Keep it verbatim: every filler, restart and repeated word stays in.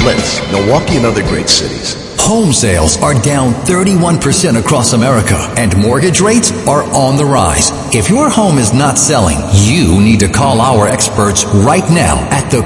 Blitz, Milwaukee, and other great cities. Home sales are down thirty-one percent across America, and mortgage rates are on the rise. If your home is not selling, you need to call our experts right now at the